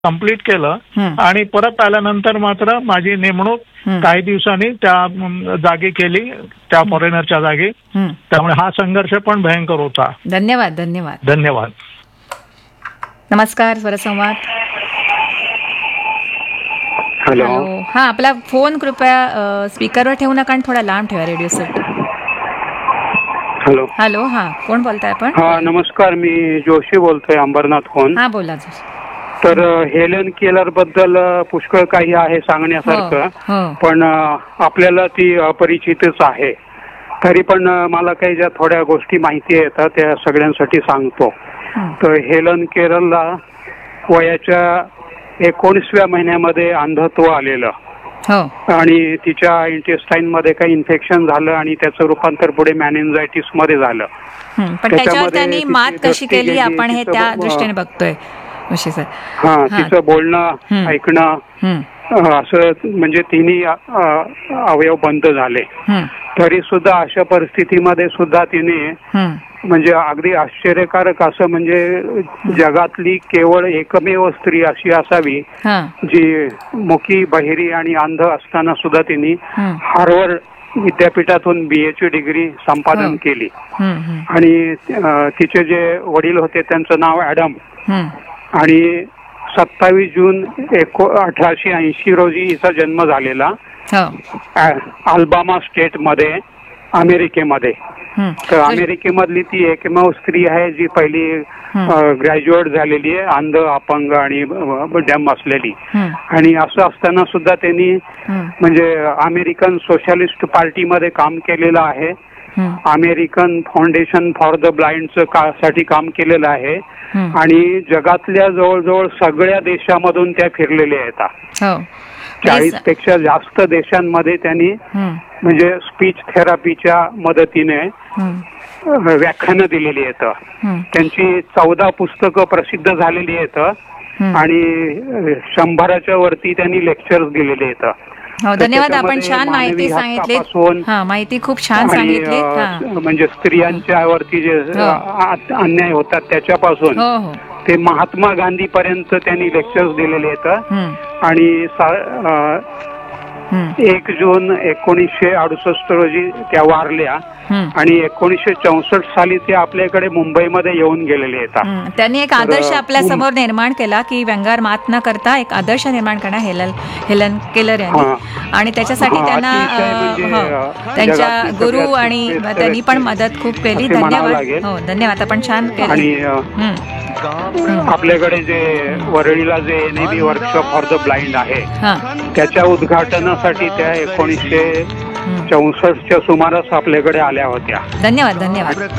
Complete केलं आणि परत आल्यानंतर मात्र माझी नेमणूक काही दिवसांनी त्या जागी केली, त्या फॉरेनरच्या जागी. त्यामुळे हा संघर्ष पण भयंकर होता. धन्यवाद. धन्यवाद. धन्यवाद. नमस्कार. स्वरसंवाद. हॅलो. हा, आपला फोन कृपया स्पीकरवर ठेवू नका आणि थोडा लांब ठेवा रेडिओ सेट. हॅलो. हॅलो. हा, कोण बोलताय आपण? हा, नमस्कार. मी जोशी बोलतोय, अंबरनाथहून. हा, बोला. तर हेलन केलर बद्दल पुष्कळ काही आहे सांगण्यासारखं, पण आपल्याला ती अपरिचितच आहे. तरी पण मला काही ज्या थोड्या गोष्टी माहिती आहेत त्या सगळ्यांसाठी सांगतो. तर हेलन केलरला वयाच्या 19व्या महिन्यामध्ये अंधत्व आलेलं आणि तिच्या इंटेस्टाईन मध्ये काही इन्फेक्शन झालं आणि त्याचं रूपांतर पुढे मॅनेंजायटिस मध्ये झालं. पण त्याच्यावर त्यांनी मात कशी केली आपण हे त्या दृष्टीने बघतोय. हा, तिचं बोलणं, ऐकणं असं म्हणजे तिन्ही अवयव बंद झाले. तरी सुद्धा अशा परिस्थितीमध्ये सुद्धा तिने म्हणजे अगदी आश्चर्यकारक असं म्हणजे जगातली केवळ एकमेव स्त्री अशी असावी जी मुकी, बहिरी आणि अंध असताना सुद्धा तिने हार्वर्ड विद्यापीठातून BA ची डिग्री संपादन केली. आणि तिचे जे वडील होते त्यांचं नाव ॲडम आणि 27 जून 1880 रोजी हिचा जन्म झालेला अल्बामा स्टेट मध्ये, अमेरिकेमध्ये. तर अमेरिकेमधली ती एकमेव स्त्री आहे जी पहिली ग्रॅज्युएट झालेली आहे, अंध, अपंग आणि डॅम असलेली. आणि असं असताना सुद्धा त्यांनी म्हणजे अमेरिकन सोशलिस्ट पार्टीमध्ये काम केलेलं आहे, अमेरिकन फाउंडेशन फॉर द ब्लाइंडचं साठी काम केलेलं आहे आणि जगातल्या जवळजवळ सगळ्या देशामधून त्या फिरलेल्या आहेत. 40 पेक्षा जास्त देशांमध्ये त्यांनी म्हणजे स्पीच थेरपीच्या मदतीने व्याख्यानं दिलेली आहेत. त्यांची 14 पुस्तकं प्रसिद्ध झालेली आहेत आणि 100च्या वरती त्यांनी लेक्चर्स दिलेले आहेत. धन्यवाद. आपण छान माहिती सांगितली. माहिती खूप छान सांगितली. म्हणजे स्त्रियांच्या वरती जे अन्याय होतात त्याच्यापासून ते महात्मा गांधी पर्यंत त्यांनी लेक्चर्स दिलेले आहेत. आणि 1 जून 1968 रोजी त्या वारल्या आणि 1964 साली ते आपल्याकडे मुंबईमध्ये येऊन गेलेले आहेत. त्यांनी एक आदर्श आपल्या समोर निर्माण केला की व्यंगावर मात न करता एक आदर्श निर्माण करणार हेलन केलर यांनी. आणि त्याच्यासाठी त्यांना त्यांच्या गुरु आणि त्यांनी पण मदत खूप केली. धन्यवाद. धन्यवाद. आपण छान केलं. आपल्याकडे जे वरळीला जे NAB workshop for the blind आहे त्याच्या उद्घाटनासाठी त्या 1964च्या सुमारास आपल्याकडे आल्या होत्या. धन्यवाद. धन्यवाद.